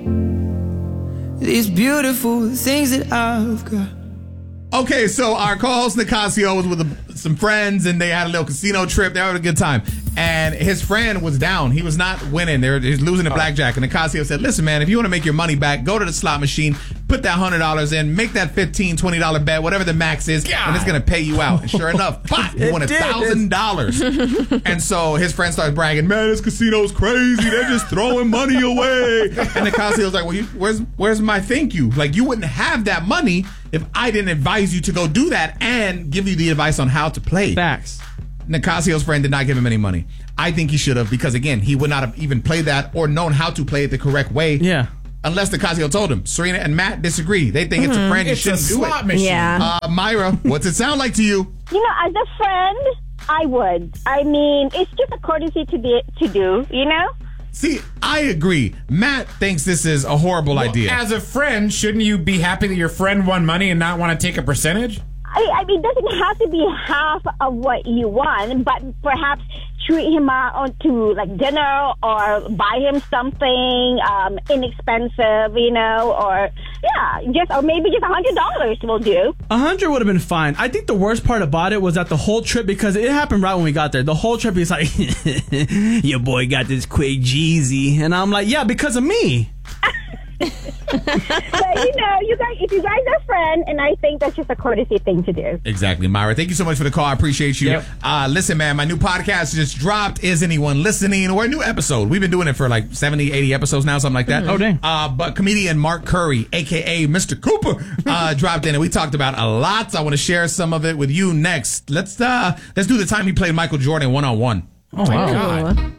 these beautiful things that I've got. Okay, so our co-host Nicasio was with some friends, and they had a little casino trip. They had a good time. And his friend was down. He was not winning. He was losing the blackjack. And Nicasio said, listen, man, if you want to make your money back, go to the slot machine, put that $100 in, make that $15, $20 bet, whatever the max is, and it's going to pay you out. And sure enough, he won $1,000. And so his friend starts bragging, man, this casino's crazy. They're just throwing money away. And Nicasio's like, well, where's my thank you? Like, you wouldn't have that money if I didn't advise you to go do that and give you the advice on how to play. Facts. Nicasio's friend did not give him any money. I think he should have, because again, he would not have even played that or known how to play it the correct way. Yeah. Unless Nicasio told him. Serena and Matt disagree. They think it's a friend. You shouldn't do it. Slot machine. Yeah. Myra, what's it sound like to you? You know, as a friend, I would. I mean, it's just a courtesy to do, you know? See, I agree. Matt thinks this is a horrible idea. As a friend, shouldn't you be happy that your friend won money and not want to take a percentage? I mean, it doesn't have to be half of what you won, but perhaps treat him out to like dinner or buy him something inexpensive, you know, or or maybe just $100 will do. 100 would have been fine. I think the worst part about it was that the whole trip, because it happened right when we got there. The whole trip, he's like, your boy got this quick Jeezy, and I'm like, yeah, because of me. But you know, if you guys are friends, and I think that's just a courtesy thing to do. Exactly, Myra. Thank you so much for the call. I appreciate you. Yep. Listen, man, my new podcast just dropped. Is anyone listening? Or a new episode. We've been doing it for like 70, 80 episodes now, something like that. Oh, dang. But comedian Mark Curry, a.k.a. Mr. Cooper, dropped in, and we talked about a lot. So I want to share some of it with you next. Let's do the time he played Michael Jordan one-on-one. Oh, my God.